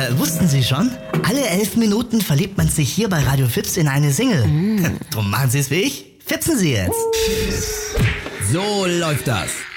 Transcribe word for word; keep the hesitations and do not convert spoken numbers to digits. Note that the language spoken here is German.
Äh, wussten Sie schon? Alle elf Minuten verliebt man sich hier bei Radio Fips in eine Single. Mm. Drum machen Sie es wie ich. Fipsen Sie jetzt. So läuft das.